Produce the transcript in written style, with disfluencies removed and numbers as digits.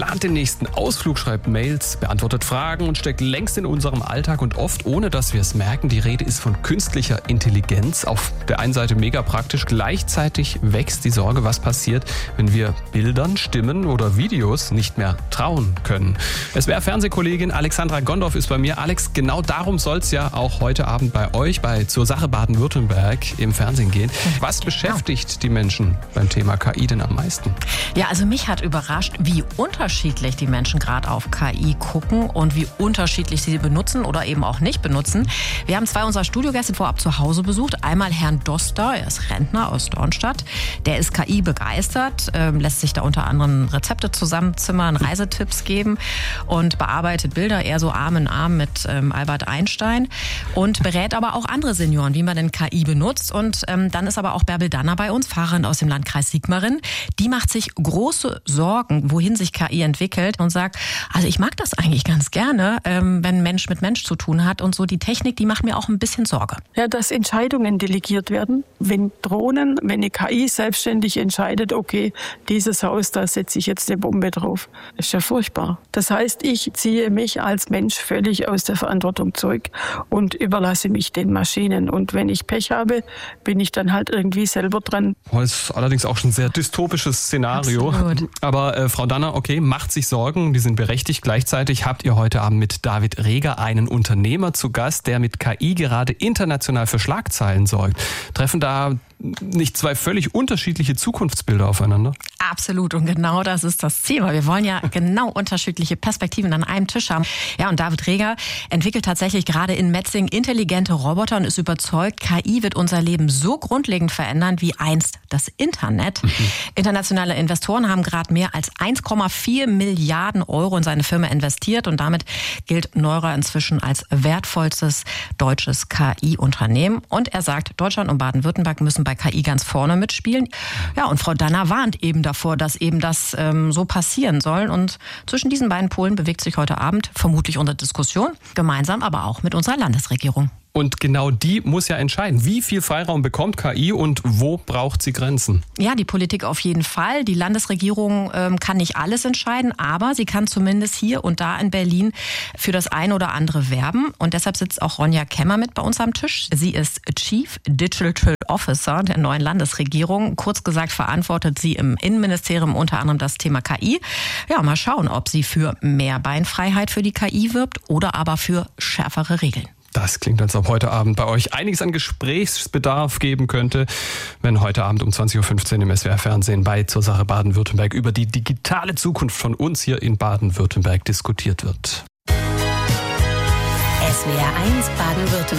plant den nächsten Ausflug, schreibt Mails, beantwortet Fragen und steckt längst in unserem Alltag und oft ohne, dass wir es merken. Die Rede ist von künstlicher Intelligenz. Auf der einen Seite mega praktisch, gleichzeitig wächst die Sorge, was passiert, wenn wir Bildern, Stimmen oder Videos nicht mehr trauen können. SWR-Fernsehkollegin Alexandra Gondorf ist bei mir. Alex, genau darum soll es ja auch heute Abend bei euch, bei Zur Sache Baden-Württemberg im Fernsehen gehen. Was beschäftigt die Menschen beim Thema KI denn am meisten? Ja, also mich hat überrascht, wie unterschiedlich die Menschen gerade auf KI gucken und wie unterschiedlich sie benutzen oder eben auch nicht benutzen. Wir haben zwei unserer Studiogäste vorab zu Hause besucht. Einmal Herrn Doster, er ist Rentner aus Dornstadt. Der ist KI begeistert, lässt sich da unter anderem Rezepte zusammenzimmern, Reisetipps geben und bearbeitet Bilder eher so Arm in Arm mit Albert Einstein und berät aber auch andere Senioren, wie man denn KI benutzt. Und dann ist aber auch Bärbel Danner bei uns, Fahrerin aus dem Landkreis Sigmaringen. Die macht sich große Sorgen, wohin sich KI entwickelt und sagt, also ich mag das eigentlich ganz gerne, wenn Mensch mit Mensch zu tun hat und so. Die Technik, die macht mir auch ein bisschen Sorge. Ja, dass Entscheidungen delegiert werden. Wenn eine KI selbstständig entscheidet, okay, dieses Haus, da setze ich jetzt eine Bombe drauf. Das ist ja furchtbar. Das heißt, ich ziehe mich als Mensch völlig aus der Verantwortung zurück und überlasse mich den Maschinen. Und wenn ich Pech habe, bin ich dann halt irgendwie selber dran. Das ist allerdings auch schon ein sehr dystopisches Szenario. Absolut. Aber Frau Danner, okay, macht sich Sorgen, die sind berechtigt. Gleichzeitig habt ihr heute Abend mit David Reger einen Unternehmer zu Gast, der mit KI gerade international für Schlagzeilen sorgt. Treffen da nicht zwei völlig unterschiedliche Zukunftsbilder aufeinander? Absolut, und genau das ist das Ziel, weil wir wollen ja genau unterschiedliche Perspektiven an einem Tisch haben. Ja, und David Reger entwickelt tatsächlich gerade in Metzing intelligente Roboter und ist überzeugt, KI wird unser Leben so grundlegend verändern wie einst das Internet. Internationale Investoren haben gerade mehr als 1,4 Milliarden Euro in seine Firma investiert und damit gilt Neura inzwischen als wertvollstes deutsches KI-Unternehmen. Und er sagt, Deutschland und Baden-Württemberg müssen bei KI ganz vorne mitspielen. Ja, und Frau Danner warnt eben davor, dass eben das so passieren soll. Und zwischen diesen beiden Polen bewegt sich heute Abend vermutlich unsere Diskussion, gemeinsam aber auch mit unserer Landesregierung. Und genau die muss ja entscheiden, wie viel Freiraum bekommt KI und wo braucht sie Grenzen? Ja, die Politik auf jeden Fall. Die Landesregierung kann nicht alles entscheiden, aber sie kann zumindest hier und da in Berlin für das eine oder andere werben. Und deshalb sitzt auch Ronja Kemmer mit bei uns am Tisch. Sie ist Chief Digital Officer der neuen Landesregierung. Kurz gesagt verantwortet sie im Innenministerium unter anderem das Thema KI. Ja, mal schauen, ob sie für mehr Beinfreiheit für die KI wirbt oder aber für schärfere Regeln. Das klingt, als ob heute Abend bei euch einiges an Gesprächsbedarf geben könnte, wenn heute Abend um 20.15 Uhr im SWR-Fernsehen bei Zur Sache Baden-Württemberg über die digitale Zukunft von uns hier in Baden-Württemberg diskutiert wird. SWR 1 Baden-Württemberg.